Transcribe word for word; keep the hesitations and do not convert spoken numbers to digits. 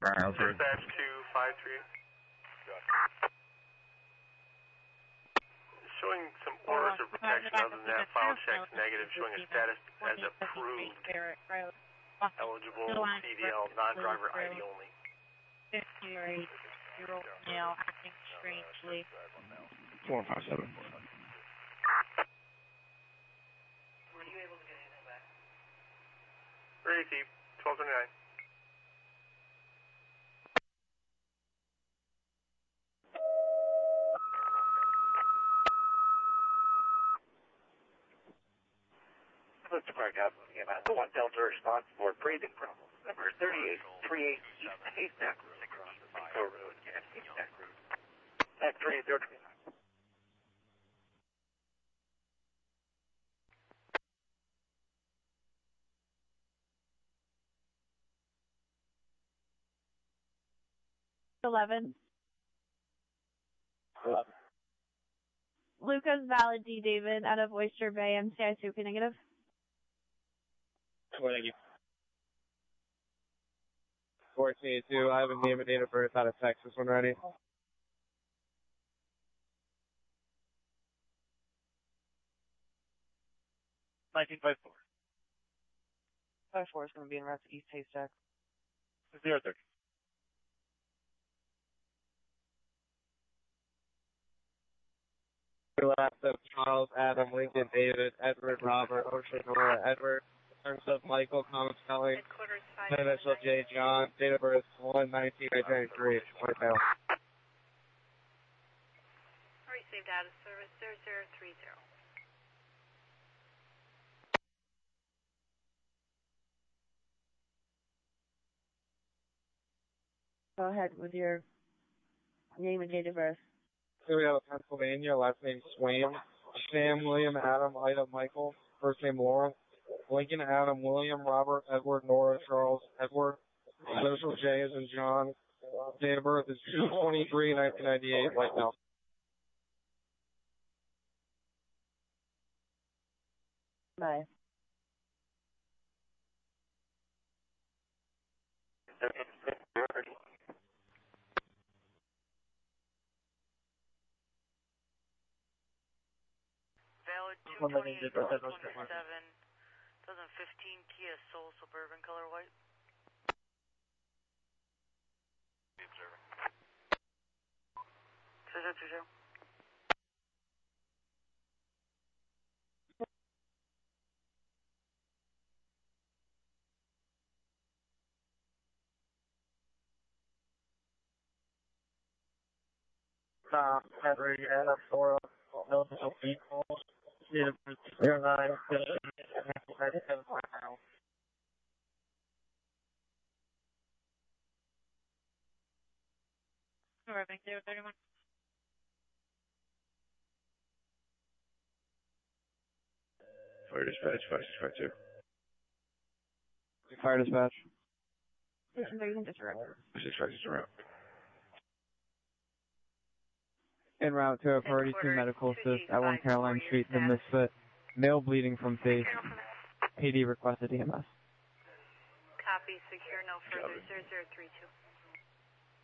Dispatch two five three. Showing some orders of protection other than that, file checks negative, showing a status as approved. Eligible C D L, non-driver I D only. fifty-eight year old male acting strangely. four five seven. Were you able to get anything back? Ready, Chief. twelve twenty-nine. Mister Park out moving about the one Delta response for breathing problems. Number thirty-eight thirty-eight East Haystack Road across the Mexico Road and Haystack Road. At three zero two nine. Eleven. Eleven. Lucas Valid D. David out of Oyster Bay, M C I Super negative. Well, thank you. fourteen two, I have a name and date of birth out of Texas when ready. nineteen five four. five four is going to be in route to East Haystack. zero thirty. Last of Charles, Adam, Lincoln, David, Edward, Robert, Ocean, Nora, Edward. Terms of Michael, Thomas Kelly, initial J. John, date of birth one nineteen ninety-three, White Bell. Received out of service zero zero three zero. Go ahead with your name and date of birth. Here we have a Pennsylvania, last name Swain, Sam, William, Adam, Ida, Michael, first name Laura, Lincoln, Adam, William, Robert, Edward, Nora, Charles, Edward, initial J is in John, date of birth is two twenty-three nineteen ninety-eight, White Bell. Bye. Valid two twenty-eight twenty-seven, twenty fifteen Kia Soul Suburban color white. zero zero two zero. Uh, Henry, Anna, Flora, eligible people, date of birth zero nine ninety-seven now. Alright, thank you, thirty-one. Fire dispatch, five six five two. Fire dispatch. No, you can just direct. five six five two route. En route to a priority two medical assist at one Caroline Street, the Misfit. Male bleeding from face. P D requested E M S. Copy, secure, no further, zero zero three two.